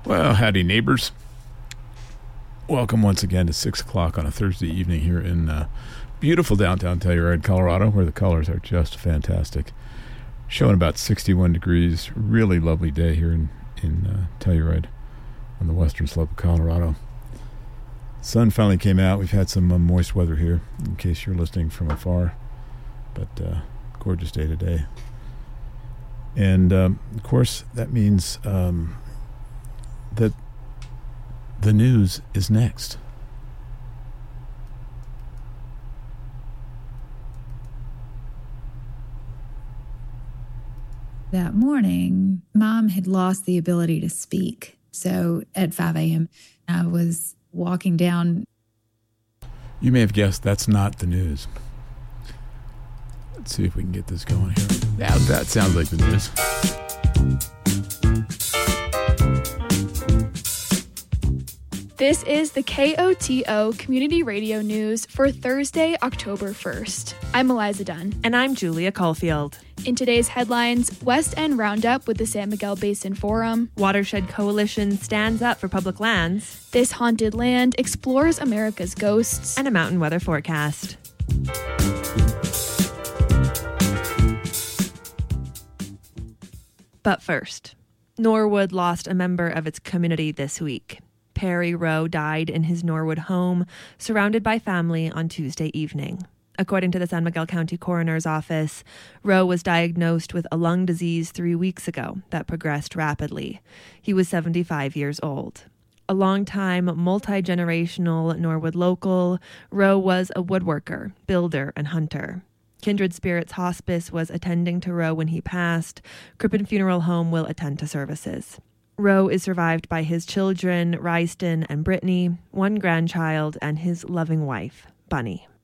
Well, howdy, neighbors. Welcome once again to 6 o'clock on a Thursday evening here in beautiful downtown Telluride, Colorado, where the colors are just fantastic. Showing about 61 degrees. Really lovely day here in Telluride on the western slope of Colorado. Sun finally came out. We've had some moist weather here, in case you're listening from afar. But gorgeous day today. And, of course, that means that the news is next. That morning, Mom had lost the ability to speak. So at 5 a.m., I was walking down. You may have guessed that's not the news. Let's see if we can get this going here. Yeah, that sounds like the news. This is the KOTO Community Radio News for Thursday, October 1st. I'm Eliza Dunn. And I'm Julia Caulfield. In today's headlines, West End Roundup with the San Miguel Basin Forum. Watershed Coalition stands up for public lands. This Haunted Land explores America's ghosts. And a mountain weather forecast. But first, Norwood lost a member of its community this week. Perry Rowe died in his Norwood home, surrounded by family on Tuesday evening. According to the San Miguel County Coroner's Office, Rowe was diagnosed with a lung disease 3 weeks ago that progressed rapidly. He was 75 years old. A long-time, multi-generational Norwood local, Rowe was a woodworker, builder, and hunter. Kindred Spirits Hospice was attending to Rowe when he passed. Crippen Funeral Home will attend to services. Rowe is survived by his children, Ryston and Brittany, one grandchild, and his loving wife, Bunny.